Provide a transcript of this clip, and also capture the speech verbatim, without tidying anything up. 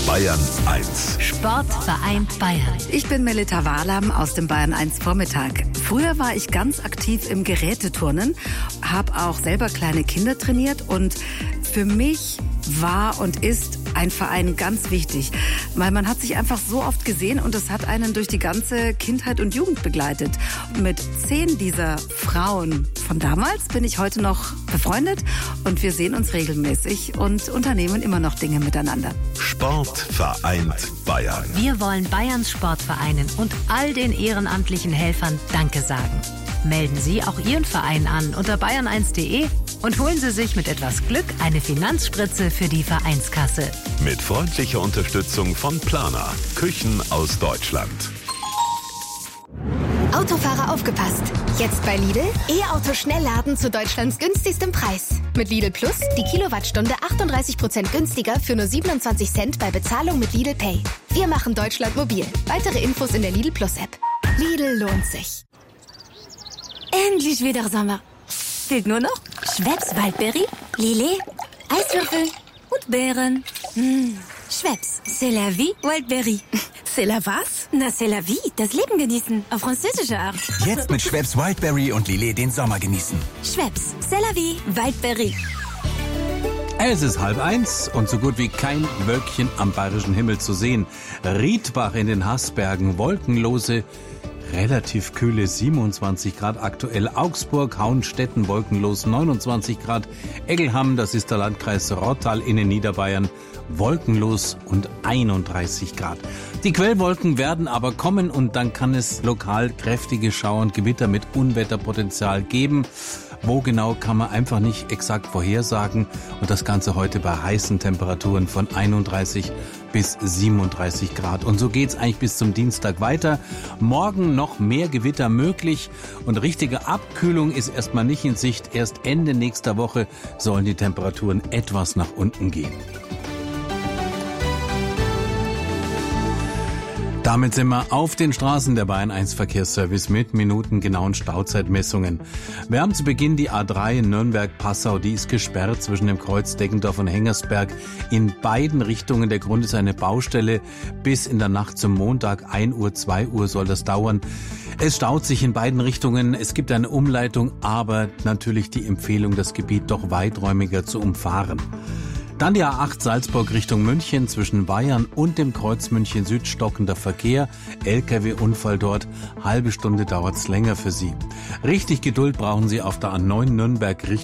Bayern eins. Sportverein Bayern. Ich bin Melita Wahlam aus dem Bayern eins Vormittag. Früher war ich ganz aktiv im Geräteturnen, habe auch selber kleine Kinder trainiert und für mich war und ist ein Verein ganz wichtig, weil man hat sich einfach so oft gesehen und es hat einen durch die ganze Kindheit und Jugend begleitet. Mit zehn dieser Frauen von damals bin ich heute noch befreundet und wir sehen uns regelmäßig und unternehmen immer noch Dinge miteinander. Sport vereint Bayern. Wir wollen Bayerns Sportvereinen und all den ehrenamtlichen Helfern Danke sagen. Melden Sie auch Ihren Verein an unter bayern eins punkt de und holen Sie sich mit etwas Glück eine Finanzspritze für die Vereinskasse. Mit freundlicher Unterstützung von Plana, Küchen aus Deutschland. Autofahrer aufgepasst! Jetzt bei Lidl E-Auto Schnellladen zu Deutschlands günstigstem Preis. Mit Lidl Plus die Kilowattstunde achtunddreißig Prozent günstiger für nur siebenundzwanzig Cent bei Bezahlung mit Lidl Pay. Wir machen Deutschland mobil. Weitere Infos in der Lidl Plus App. Lidl lohnt sich. Endlich wieder Sommer. Fehlt nur noch Schweppes Waldbeere, Lillet, Eiswürfel und Beeren. Mmh. Schweppes, c'est la vie, Wildberry. C'est la was? Na, c'est la vie, das Leben genießen, auf französische Art. Jetzt mit Schweppes Wildberry und Lillet den Sommer genießen. Schweppes, c'est la vie, Wildberry. Es ist halb eins und so gut wie kein Wölkchen am bayerischen Himmel zu sehen. Riedbach in den Haßbergen, wolkenlose, relativ kühle siebenundzwanzig Grad aktuell. Augsburg, Hauenstetten, wolkenlos neunundzwanzig Grad. Eggelham, das ist der Landkreis Rottal in Niederbayern, wolkenlos und einunddreißig Grad. Die Quellwolken werden aber kommen und dann kann es lokal kräftige Schauer und Gewitter mit Unwetterpotenzial geben. Wo genau, kann man einfach nicht exakt vorhersagen. Und das Ganze heute bei heißen Temperaturen von einunddreißig bis siebenunddreißig Grad. Und so geht's eigentlich bis zum Dienstag weiter. Morgen noch mehr Gewitter möglich. Und richtige Abkühlung ist erstmal nicht in Sicht. Erst Ende nächster Woche sollen die Temperaturen etwas nach unten gehen. Damit sind wir auf den Straßen der Bayern eins Verkehrsservice mit minutengenauen Stauzeitmessungen. Wir haben zu Beginn die A drei in Nürnberg-Passau, die ist gesperrt zwischen dem Kreuz Deggendorf und Hengersberg in beiden Richtungen. Der Grund ist eine Baustelle. Bis in der Nacht zum Montag, ein Uhr, zwei Uhr soll das dauern. Es staut sich in beiden Richtungen. Es gibt eine Umleitung, aber natürlich die Empfehlung, das Gebiet doch weiträumiger zu umfahren. Dann die A acht Salzburg Richtung München zwischen Bayern und dem Kreuz München Süd stockender Verkehr. L K W-Unfall dort. Halbe Stunde dauert's länger für Sie. Richtig Geduld brauchen Sie auf der A neun Nürnberg Richtung